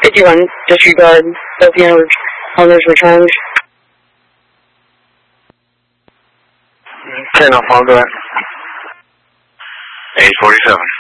51, disregard, both the owners returned. 10, I'll follow that. 847.